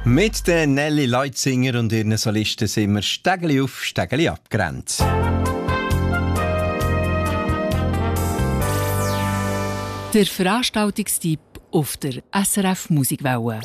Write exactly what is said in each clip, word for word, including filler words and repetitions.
Mit den Nelly Leutzinger und ihren Solisten sind wir Stegeli auf, Stegeli abgerannt. Der Veranstaltungstipp auf der S R F Musikwelle.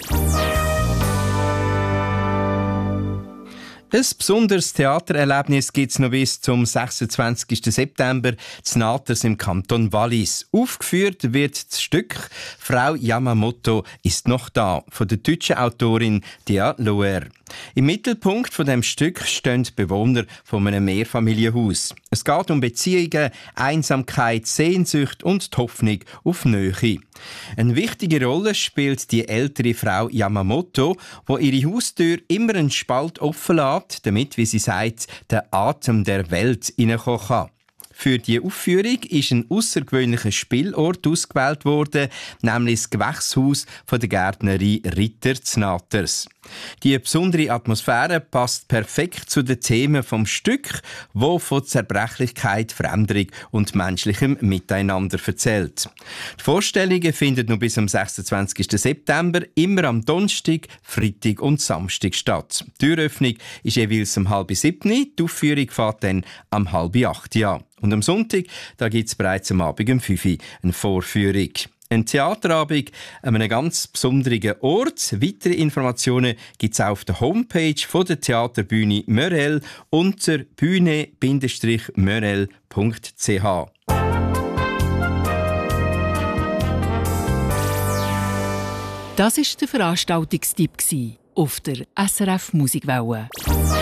Ein besonderes Theatererlebnis gibt es noch bis zum sechsundzwanzigsten September zu Naters im Kanton Wallis. Aufgeführt wird das Stück «Frau Yamamoto ist noch da» von der deutschen Autorin Dia Loer. Im Mittelpunkt von dem Stück stehen die Bewohner von einem Mehrfamilienhaus. Es geht um Beziehungen, Einsamkeit, Sehnsucht und die Hoffnung auf Nähe. Eine wichtige Rolle spielt die ältere Frau Yamamoto, die ihre Haustür immer einen Spalt offen lässt, damit, wie sie sagt, der Atem der Welt hineinkommen kann. Für die Aufführung ist ein außergewöhnlicher Spielort ausgewählt worden, nämlich das Gewächshaus von der Gärtnerei Ritter zu Naters. Die besondere Atmosphäre passt perfekt zu den Themen vom Stück, wo von Zerbrechlichkeit, Veränderung und menschlichem Miteinander erzählt. Die Vorstellungen finden noch bis am sechsundzwanzigsten September immer am Donnerstag, Freitag und Samstag statt. Die Türöffnung ist jeweils um halb sieben, die Aufführung fährt dann um halb acht an. Und am Sonntag gibt es bereits am Abend um fünf Uhr eine Vorführung. Ein Theaterabend an einem ganz besonderen Ort. Weitere Informationen gibt es auf der Homepage von der Theaterbühne Mörel unter bühne mörel punkt c h. Das war der Veranstaltungstipp auf der S R F Musikwelle.